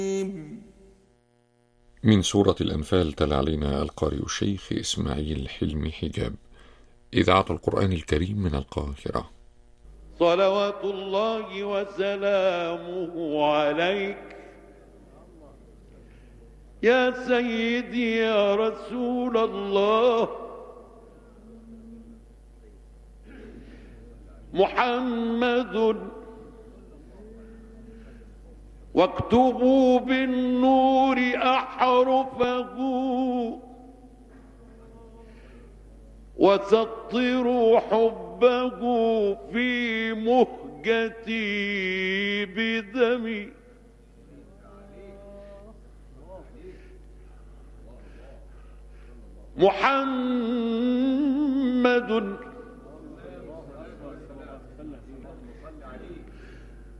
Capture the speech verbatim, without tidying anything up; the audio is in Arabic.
من سورة الأنفال تلا علينا القارئ الشيخ إسماعيل حلمي حجاب. إذاعة القرآن الكريم من القاهرة. صلوات الله وسلامه عليك يا سيدي يا رسول الله محمد، واكتبوا بالنور أحرفه وسطروا حبه في مهجتي بدمي. محمد